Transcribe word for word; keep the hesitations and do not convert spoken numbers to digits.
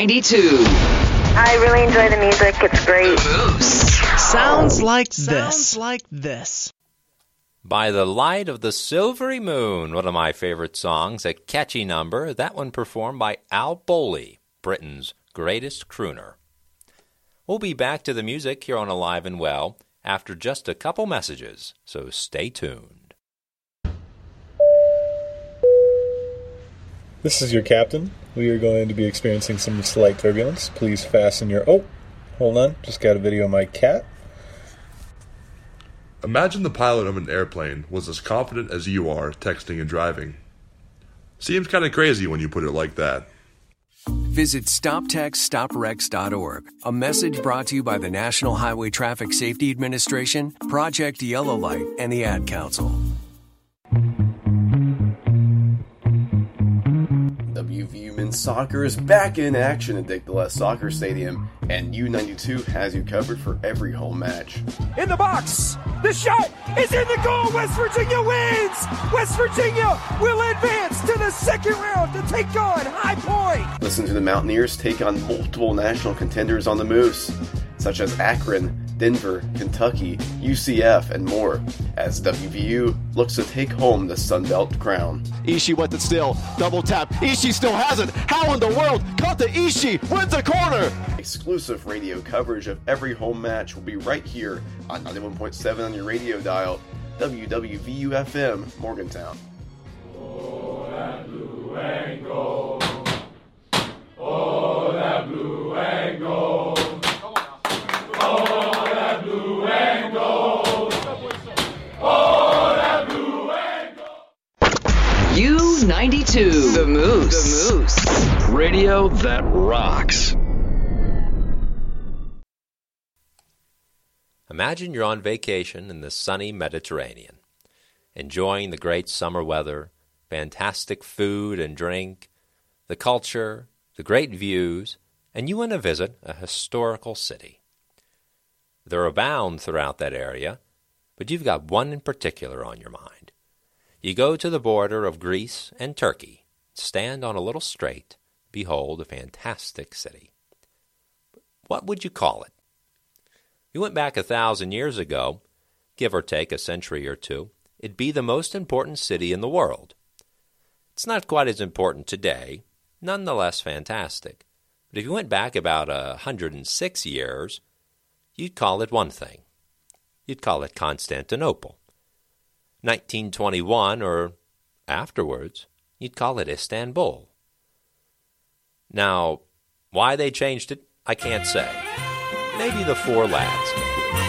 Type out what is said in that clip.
ninety-two. I really enjoy the music. It's great. The Moose. Sounds like Sounds this. like this. By the Light of the Silvery Moon, one of my favorite songs, a catchy number, that one performed by Al Bowley, Britain's greatest crooner. We'll be back to the music here on Alive and Well after just a couple messages, so stay tuned. This is your captain. We are going to be experiencing some slight turbulence. Please fasten your... Oh, hold on. Just got a video of my cat. Imagine the pilot of an airplane was as confident as you are texting and driving. Seems kind of crazy when you put it like that. Visit stop text stop wrecks dot org. A message brought to you by the National Highway Traffic Safety Administration, Project Yellow Light, and the Ad Council. W V U Men's Soccer is back in action at Dick Dales Soccer Stadium, and U ninety-two has you covered for every home match. In the box, the shot is in the goal. West Virginia wins. West Virginia will advance to the second round to take on High Point. Listen to the Mountaineers take on multiple national contenders on the Moose, such as Akron, Denver, Kentucky, U C F, and more, as W V U looks to take home the Sun Belt crown. Ishii went it still, double tap, Ishii still has it, how in the world, Kata Ishii wins the corner! Exclusive radio coverage of every home match will be right here on ninety-one point seven on your radio dial, W W V U F M, Morgantown. Oh, that blue and gold. Oh, that blue and gold. Oh, that blue and gold. Oh, that blue and gold. U ninety-two. The Moose. The Moose. Radio that rocks. Imagine you're on vacation in the sunny Mediterranean, enjoying the great summer weather, fantastic food and drink, the culture, the great views, and you want to visit a historical city. There abound throughout that area, but you've got one in particular on your mind. You go to the border of Greece and Turkey, stand on a little strait, behold a fantastic city. What would you call it? If you went back a thousand years ago, give or take a century or two, it'd be the most important city in the world. It's not quite as important today, nonetheless fantastic. But if you went back about a hundred and six years, you'd call it one thing. You'd call it Constantinople. nineteen twenty-one, or afterwards, you'd call it Istanbul. Now, why they changed it, I can't say. Maybe the four lads.